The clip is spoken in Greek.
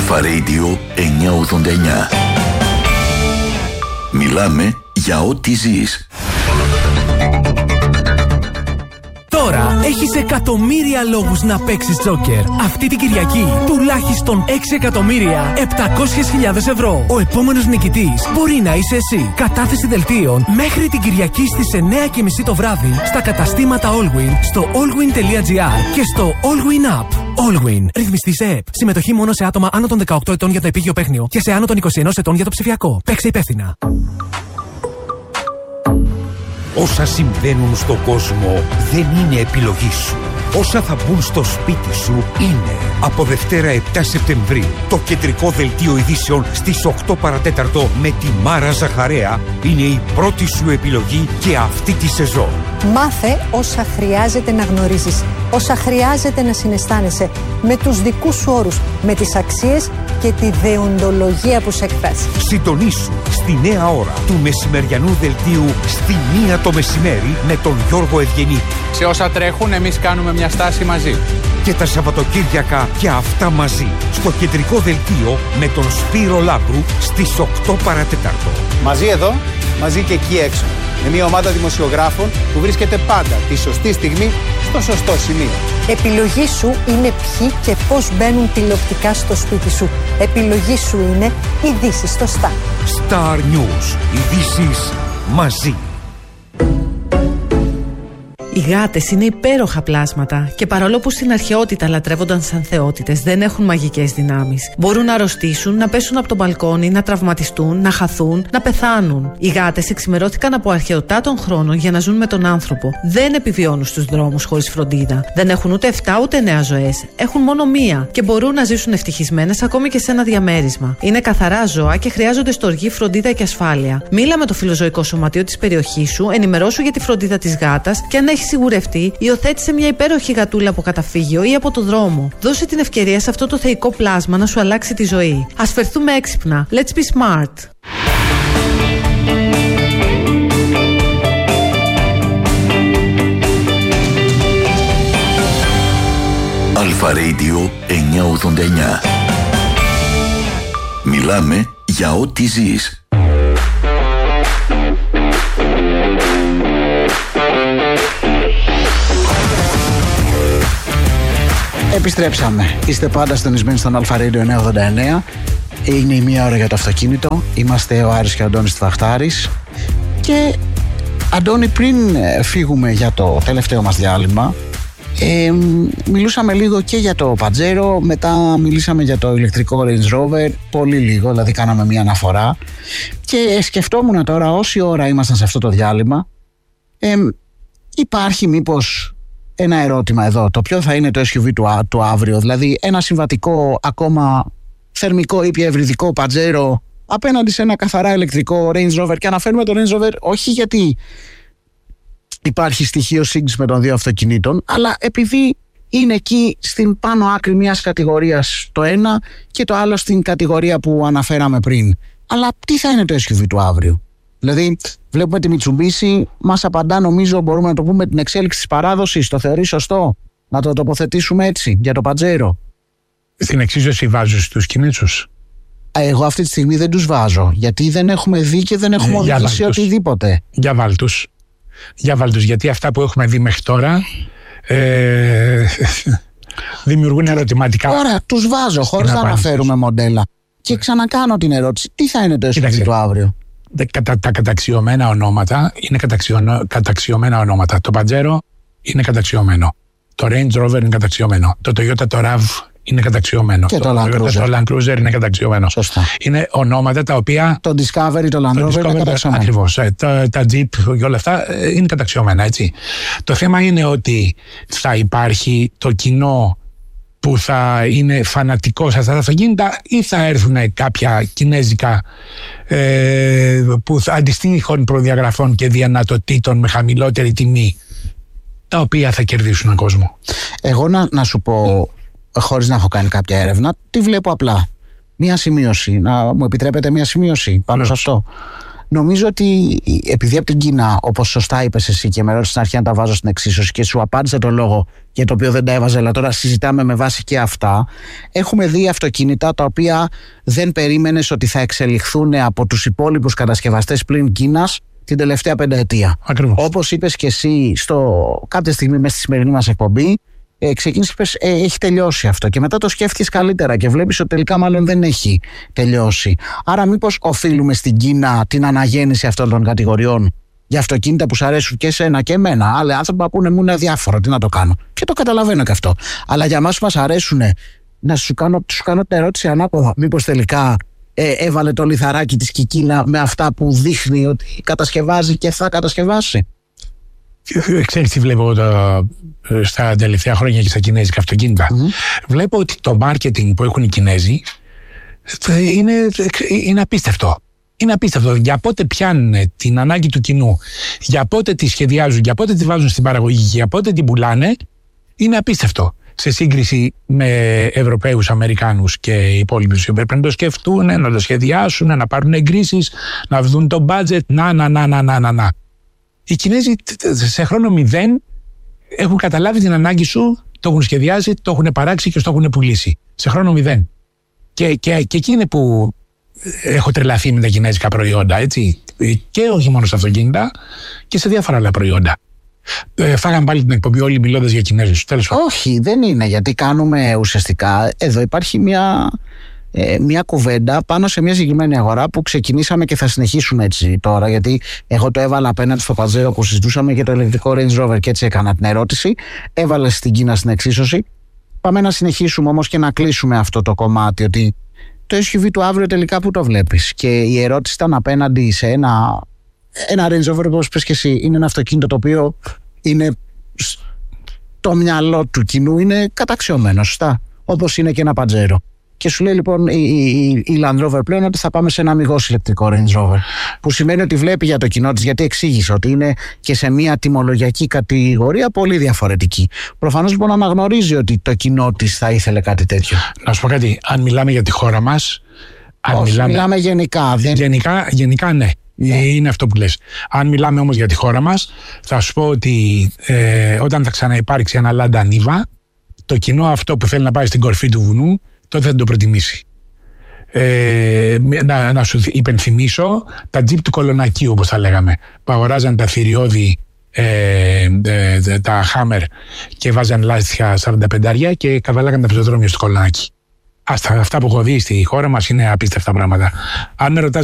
Αλφα Radio 989. Μιλάμε για ό,τι ζεις. Τώρα έχεις εκατομμύρια λόγους να παίξεις τζόκερ. Αυτή την Κυριακή τουλάχιστον 6.700.000 ευρώ. Ο επόμενος νικητής μπορεί να είσαι εσύ. Κατάθεση δελτίων μέχρι την Κυριακή στις 9:30 το βράδυ στα καταστήματα Allwin, στο allwin.gr και στο Allwin App. Allwin. Ρυθμιστή σε ΕΠ. Συμμετοχή μόνο σε άτομα άνω των 18 ετών για το επίγειο παίχνιο και σε άνω των 21 ετών για το ψηφιακό. Παίξε υπεύθυνα. Όσα συμβαίνουν στον κόσμο δεν είναι επιλογή σου. Όσα θα μπουν στο σπίτι σου είναι. Από Δευτέρα 7 Σεπτεμβρίου το κεντρικό δελτίο ειδήσεων στις 8 παρατέταρτο με τη Μάρα Ζαχαρέα είναι η πρώτη σου επιλογή και αυτή τη σεζόν. Μάθε όσα χρειάζεται να γνωρίζεις, όσα χρειάζεται να συναισθάνεσαι, με τους δικούς σου όρους, με τις αξίες και τη δεοντολογία που σε εκφράζει. Συντονίσου στη νέα ώρα του μεσημεριανού δελτίου στη 1 το μεσημέρι με τον Γιώργο Ευγενή. Σε όσα τρέχουν εμείς κάνουμε μια στάση μαζί. Και τα Σαββατοκύριακα και αυτά μαζί στο κεντρικό δελτίο με τον Σπύρο Λάμπρου στις 8 παρατέταρτο. Μαζί εδώ, μαζί και εκεί έξω. Με μια ομάδα δημοσιογράφων που βρίσκεται πάντα τη σωστή στιγμή στο σωστό σημείο. Επιλογή σου είναι ποιοι και πώς μπαίνουν τηλεοπτικά στο σπίτι σου. Επιλογή σου είναι ειδήσεις στο Star. Star News. Ειδήσεις μαζί. Οι γάτες είναι υπέροχα πλάσματα και παρόλο που στην αρχαιότητα λατρεύονταν σαν θεότητες, δεν έχουν μαγικές δυνάμεις. Μπορούν να αρρωστήσουν, να πέσουν από το μπαλκόνι, να τραυματιστούν, να χαθούν, να πεθάνουν. Οι γάτες εξημερώθηκαν από αρχαιοτά των χρόνων για να ζουν με τον άνθρωπο. Δεν επιβιώνουν στους δρόμους χωρίς φροντίδα. Δεν έχουν ούτε 7 ούτε 9 ζωές. Έχουν μόνο μία και μπορούν να ζήσουν ευτυχισμένες ακόμη και σε ένα διαμέρισμα. Είναι καθαρά ζώα και χρειάζονται στοργή, φροντίδα και ασφάλεια. Μίλα με το φιλοζωικό σωματείο της περιοχής σου, ενημερώσου για τη φροντίδα της γάτας και αν έχει σιγουρευτεί, υιοθέτησε μια υπέροχη γατούλα από καταφύγιο ή από το δρόμο. Δώσε την ευκαιρία σε αυτό το θεϊκό πλάσμα να σου αλλάξει τη ζωή. Ας φερθούμε έξυπνα. Let's be smart. Αλφα Radio 989. Μιλάμε για ό,τι ζεις. Επιστρέψαμε. Είστε πάντα συντονισμένοι στον Αλφα Radio 989. Είναι η μία ώρα για το αυτοκίνητο. Είμαστε ο Άρης και ο Αντώνης Τφαχτάρης. Και Αντώνη, πριν φύγουμε για το τελευταίο μας διάλειμμα, μιλούσαμε λίγο και για το Pajero, μετά μιλήσαμε για το ηλεκτρικό Range Rover, πολύ λίγο, δηλαδή κάναμε μια αναφορά. Και σκεφτόμουν τώρα, όση ώρα ήμασταν σε αυτό το διάλειμμα, υπάρχει μήπως ένα ερώτημα εδώ, το ποιο θα είναι το SUV του αύριο, δηλαδή ένα συμβατικό ακόμα θερμικό ή υβριδικό Pajero απέναντι σε ένα καθαρά ηλεκτρικό Range Rover. Και αναφέρουμε το Range Rover όχι γιατί υπάρχει στοιχείο σύγκριση με των δύο αυτοκινήτων, αλλά επειδή είναι εκεί στην πάνω άκρη μιας κατηγορίας το ένα και το άλλο στην κατηγορία που αναφέραμε πριν. Αλλά τι θα είναι το SUV του αύριο? Δηλαδή, βλέπουμε τη Mitsubishi, μας απαντά, νομίζω μπορούμε να το πούμε, την εξέλιξη της παράδοσης. Το θεωρεί σωστό να το τοποθετήσουμε έτσι για το Pajero? Στην εξίσωση βάζω στους Κινέζους. Εγώ αυτή τη στιγμή δεν τους βάζω, γιατί δεν έχουμε δει και δεν έχουμε οδηγήσει οτιδήποτε. Για βάλτους. Γιατί αυτά που έχουμε δει μέχρι τώρα δημιουργούν ερωτηματικά. Τώρα τους βάζω χωρίς να αναφέρουμε μοντέλα. Και ξανακάνω την ερώτηση, τι θα είναι το SUV του αύριο? Τα καταξιωμένα ονόματα είναι καταξιωμένα ονόματα. Το Pajero είναι καταξιωμένο. Το Range Rover είναι καταξιωμένο. Το Toyota το RAV είναι καταξιωμένο. Και το Land Cruiser είναι καταξιωμένο. Σωστά. Είναι ονόματα τα οποία. Το Discovery, το Land Rover είναι καταξιωμένο. Ακριβώς. Τα Jeep και όλα αυτά είναι καταξιωμένα, έτσι. Το θέμα είναι ότι θα υπάρχει το κοινό που θα είναι φανατικό σε αυτά τα αυτοκίνητα ή θα έρθουν κάποια κινέζικα που αντιστοίχων προδιαγραφών και διανατοτήτων με χαμηλότερη τιμή, τα οποία θα κερδίσουν τον κόσμο. Εγώ να σου πω, χωρίς να έχω κάνει κάποια έρευνα, τι βλέπω απλά. Μία σημείωση. Να μου επιτρέπετε μία σημείωση πάνω σε αυτό? Νομίζω ότι επειδή από την Κίνα, όπως σωστά είπες εσύ και με ρώτησες στην αρχή να τα βάζω στην εξίσωση και σου απάντησα το λόγο για το οποίο δεν τα έβαζα, αλλά τώρα συζητάμε με βάση και αυτά, έχουμε δει αυτοκίνητα τα οποία δεν περίμενες ότι θα εξελιχθούν από τους υπόλοιπους κατασκευαστές πλην Κίνας την τελευταία 5 ετία. Ακριβώς. Όπως είπες και εσύ κάποια στιγμή μέσα στη σημερινή μας εκπομπή, ξεκίνησε και είπες, έχει τελειώσει αυτό, και μετά το σκέφτηκες καλύτερα και βλέπεις ότι τελικά μάλλον δεν έχει τελειώσει. Άρα μήπως οφείλουμε στην Κίνα την αναγέννηση αυτών των κατηγοριών για αυτοκίνητα που σου αρέσουν και εσένα και εμένα? Άλλοι άνθρωποι που πούνε μου είναι αδιάφορο, τι να το κάνω, και το καταλαβαίνω και αυτό. Αλλά για εμάς που μας αρέσουν, να σου κάνω την ερώτηση ανάποδα, μήπως τελικά έβαλε το λιθαράκι της και η Κίνα με αυτά που δείχνει ότι κατασκευάζει και θα κατασκευάσει? Ξέρεις τι βλέπω στα τελευταία χρόνια και στα κινέζικα αυτοκίνητα? Βλέπω ότι το marketing που έχουν οι Κινέζοι είναι απίστευτο. Είναι απίστευτο. Για πότε πιάνουν την ανάγκη του κοινού, για πότε τη σχεδιάζουν, για πότε τη βάζουν στην παραγωγή, για πότε την πουλάνε, είναι απίστευτο. Σε σύγκριση με Ευρωπαίους, Αμερικάνους και υπόλοιπους, πρέπει να το σκεφτούν, να το σχεδιάσουν, να πάρουν εγκρίσεις, να δουν το budget, να. Οι Κινέζοι σε χρόνο 0 έχουν καταλάβει την ανάγκη σου, το έχουν σχεδιάσει, το έχουν παράξει και το έχουν πουλήσει. Σε χρόνο 0. Και εκεί είναι που έχω τρελαθεί με τα κινέζικα προϊόντα, έτσι. Και όχι μόνο στα αυτοκίνητα, και σε διάφορα άλλα προϊόντα. Φάγαμε πάλι την εκπομπή όλοι μιλώντας για Κινέζους. Όχι, δεν είναι, γιατί κάνουμε ουσιαστικά. Εδώ υπάρχει μια κουβέντα πάνω σε μια συγκεκριμένη αγορά που ξεκινήσαμε και θα συνεχίσουμε έτσι τώρα, γιατί εγώ το έβαλα απέναντι στο Παντζέρο που συζητούσαμε για το ηλεκτρικό Range Rover και έτσι έκανα την ερώτηση. Έβαλε στην Κίνα στην εξίσωση. Πάμε να συνεχίσουμε όμως και να κλείσουμε αυτό το κομμάτι, ότι το SUV του αύριο τελικά που το βλέπεις? Και η ερώτηση ήταν απέναντι σε ένα Range Rover, όπως πες και εσύ, είναι ένα αυτοκίνητο το οποίο είναι το μυαλό του κοινού, είναι καταξιωμένο, σωστά, όπως είναι και ένα Παντζέρο. Και σου λέει λοιπόν η Land Rover πλέον ότι θα πάμε σε ένα αμιγώς ηλεκτρικό Range Rover. Που σημαίνει ότι βλέπει για το κοινό της, γιατί εξήγησε ότι είναι και σε μια τιμολογιακή κατηγορία πολύ διαφορετική. Προφανώς λοιπόν αναγνωρίζει ότι το κοινό της θα ήθελε κάτι τέτοιο. Να σου πω κάτι, αν μιλάμε για τη χώρα μας. Μιλάμε γενικά. Γενικά ναι. Είναι αυτό που λες. Αν μιλάμε όμως για τη χώρα μας, θα σου πω ότι όταν θα ξαναυπάρξει ένα Lada Niva, το κοινό αυτό που θέλει να πάει στην κορφή του βουνού, τότε θα το προτιμήσει. Να σου υπενθυμίσω τα τζιπ του Κολονακίου, όπως τα λέγαμε, που αγοράζαν τα θηριώδη, τα Hammer, και βάζαν λάστιχα 45 και καβαλάγαν τα πεζοδρόμια στο Κολονάκι. Αυτά που έχω δει στη χώρα μας είναι απίστευτα πράγματα. Αν με ρωτάς